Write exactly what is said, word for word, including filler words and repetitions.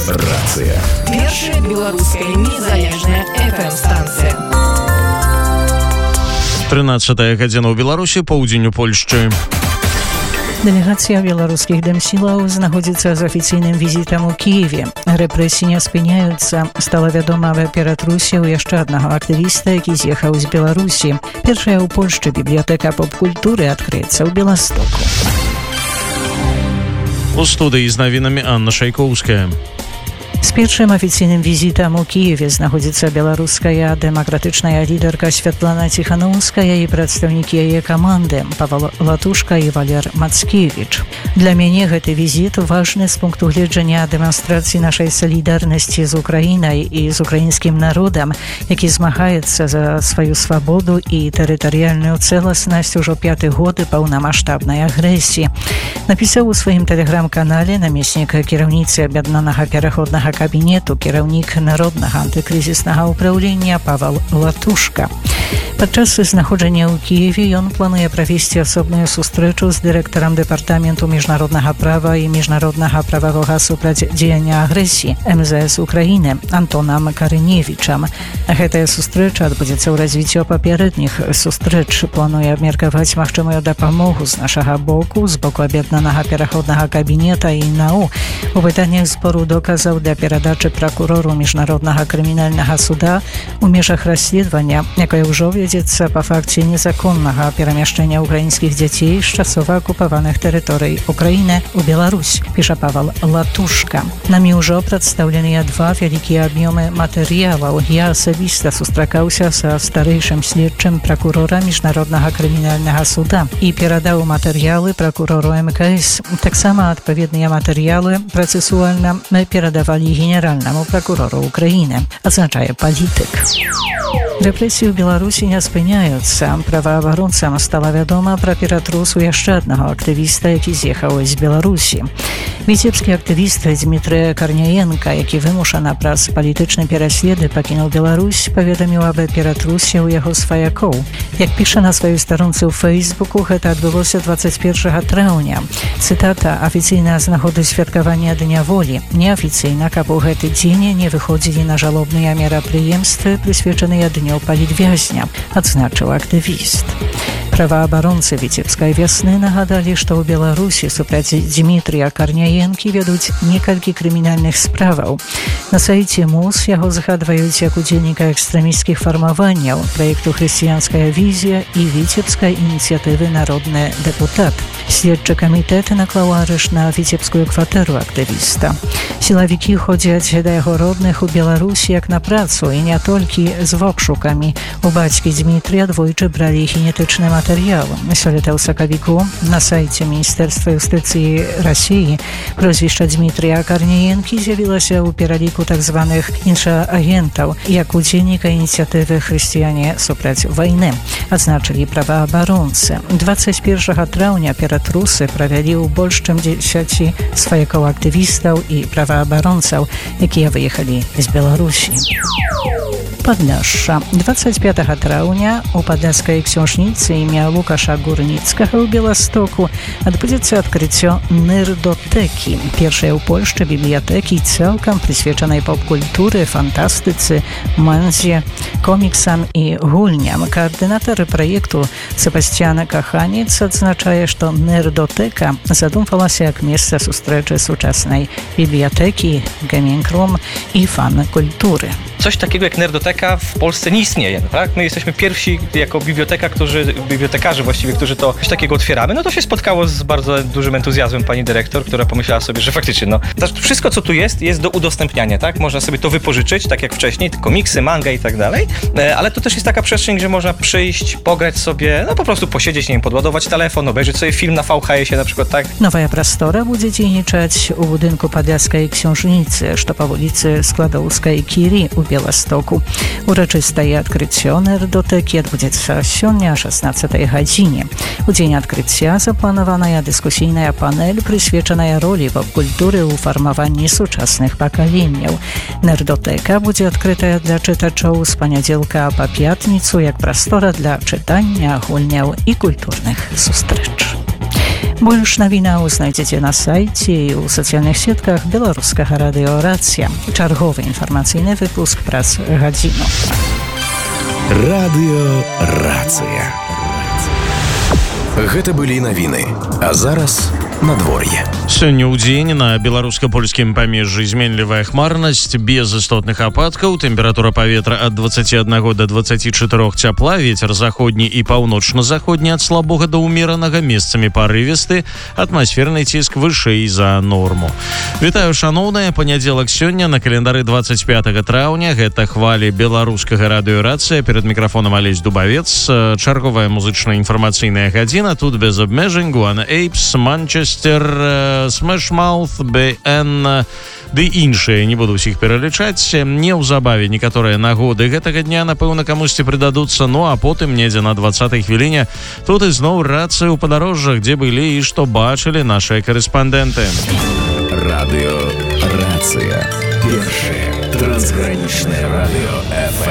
Рацыя. Першая беларуская незалежная эф эм-станцыя. трынадцатая гадзіна ў Беларусі, поўдзень у Польшчы. Делегація беларускіх дэмсілаў знаходзіцца з афіцыйным візітам у Кіеве. Рэпрэсіі не спыняюцца. Стала вядома аб ператрусі ў яшчэ аднаго актывіста, які з'ехаў з Беларусі. Першая ў Польшчы бібліятэка поп-культуры адкрыецца ў Беластоку. У студыі з навінамі Анна Шайкоўская. З першым афіцыйным візітам у Кіеве знаходзіцца беларуская дэмакратычная лідарка Святлана Ціханаўская і прадстаўнікі яе каманды Павал Латушка і Валер Мацкевіч. Для мяне гэты візіт важны з пункту гледжання дэманстрацыі нашай салідарнасці з Украінай і з украінскім народам, які змагаецца за сваю свабоду і тэрытарыяльную цэласнасць ужо пяты год паўнамаштабнай агрэсіі. Напісаў у сваім тэлеграм-канале намеснік кіраўніцы аб'яднанага пераходнага кабінету, кіраўнік народнага антыкрызіснага ўпраўлення Павал Латушка. Падчас знаходжання ў Кіеве ён плануе правесці асобную сустрэчу з дырэктарам дэпартаменту міжнароднага права і міжнароднага прававога супрацьдзеяння агрэсіі эм зэ эс Украіны Антонам Карыневічам. Гэтая сустрэча адбудзецца ў развіццё папярэдніх сустрэч. Плануе абмеркаваць магчымую дапамогу з нашага боку, з боку аб'яднанага пераходнага кабінета і НАУ у пытаннях збору доказаў для перадачы пракурору міжнароднага крымінальнага суда у межах расследавання, якое ўжо вядзецца па факце незаконнага перамяшчэння украінскіх дзяцей з часова акупаваных тэрыторый Украіны ў Беларусь, піша Павал Латушка. Намі ўжо прадстаўленыя два вялікія аб'ёмы матэрыялаў. Я асабіста сустракаўся са старэйшым следчым пракурора міжнароднага крымінальнага суда і перадаў матэрыялы пракурору эм ка эс. Таксама адпаведныя матэрыялы працэсуальна мы перадавалі генеральнаму пракурору Украіны, адзначае палітык. Рэпрэсіі ў Беларусі не спыняюцца. Праваабаронцам стала вядома пра ператрус у яшчэ аднаго актывіста, які з'ехаў з Беларусі. Віцебскі актывіст Дмітрыя Карняенка, які вымушана праз палітычны пераследы пакінуў Беларусь, паведаміў аб ператрусе ў яго сваякоў. Як піша на сваёй старонцы ў Фэйсбуку, гэта адбылося дваццаць першага траўня. Цытата: «Афіцыйна з нагоды святкавання Дня волі. Неафіцыйна, каб у гэты дзень не выходзілі на жалобныя мерапрыемствы, прысвечаныя дню палітвязня», адзначыў актывіст. Праваабаронцы Віцебскай вясны нагадалі, што ў Беларусі супраць Дмітрыя Карняенкі вядуць некалькі крымінальных справаў. На сайце МУС яго згадваюць як удзельніка экстрэмісцкіх фармаванняў, праекту «Хрысціянская візія» і Віцебскай ініцыятывы «Народны дэпутат». Следчы камітэт наклаў арышт на віцебскую кватэру актывіста. Сілавікі ходзяць да яго родных у Беларусі як на працу, і не толькі з вокшукамі. У бацькі Дмітрыя двойчы бралі генетычны матэрыял. Сёлета ў сакавіку на сайце Міністэрства юстыцыі Расіі прозвішча Дмітрыя Карняенкі з'явілася ў пераліку так званых іншаагентаў як удзельніка ініцыятывы «Хрысціяне супраць вайны», адзначылі праваабаронцы. дваццаць першага траўня ператрусы правялі ў больш чым дзесяці сваякоў актывістаў і праваабаронцаў, якія выехалі з Беларусі. Падляшша. дваццаць пятага траўня у падляшскай ксёжніцы імя Лукаша Гурніцкага ў Беластоку адбудзецца адкрыццё нердотэкі, першай у Польшчы бібліятэкі цалкам прысвечанай поп-культуры, фантастыцы, манзе, коміксам і гульням. Каардынатар праекту Себасцьян Каханец адзначае, што нердотэка задумвалася як месца сустрэчы сучаснай бібліятэкі, gaming-room i fan kultury. Coś takiego jak nerdoteka w Polsce nie istnieje, tak? My jesteśmy pierwsi jako biblioteka, którzy, bibliotekarzy właściwie, którzy to coś takiego otwieramy. No to się spotkało z bardzo dużym entuzjazmem pani dyrektor, która pomyślała sobie, że faktycznie, no, wszystko co tu jest, jest do udostępniania, tak? Można sobie to wypożyczyć, tak jak wcześniej, komiksy, manga i tak dalej, ale to też jest taka przestrzeń, gdzie można przyjść, pograć sobie, no po prostu posiedzieć, nie wiem, podładować telefon, obejrzeć sobie film na V H S-ie na przykład, tak? Nowa Prastora będzie dzienniczać u budynku Podlaskiej Książnicy, što po ulicy Składowskiej Kiri u Białestoku. Урачыстае адкрыццё нердотэкі адбудзецца сёння о шаснаццатай гадзіне. У дзень адкрыцця запланаваная дыскусійная панэль, прысвечаная ролі поп-культуры ў фармаванні сучасных пакаленняў. Нердотэка будзе адкрытая для чытачоў з панядзелка па пятніцу як прастора для чытання, гульняў і культурных сустрэч. Больш навінаў знайдзеце на сайце і ў сацыяльных сетках беларускага радыё «Рацыя». Чарговы інфармацыйны выпуск праз гадзіну. Радыё «Рацыя». Гэта былі навіны, а зараз надвор'е. Сёння ў дзень на беларуска-польскім памежжы зменлівая хмарнасць, без істотных ападкаў, тэмпература паветра ад дваццаці аднаго да дваццаці чатырох цяпла, вецер заходні і паўночна-заходні ад слабога да ўмеранага, месцамі парывісты, атмасферны ціск вышэй за норму. Вітаю, шаноўныя, панядзелак сёння на календары дваццаць пятага траўня, гэта хвалі беларускага радыё «Рацыя», перад мікрафонам Алесь Дубавец, чарговая музычная інфармацыйная гадзіна, тут без абмежань, Guana Apes, Манчестер, Smash Mouth, би эн ды іншыя, не буду ўсіх пералічаць. Неўзабаве некаторыя нагоды гэтага дня, напэўна, камусьці прыдадуцца, ну а потым недзе на дваццатай хвіліне тут ізноў рацыя ў падарожжах, дзе былі і што бачылі нашыя карэспандэнты. Радыё «Рацыя». Першае трансгранічнае радыё эф эм.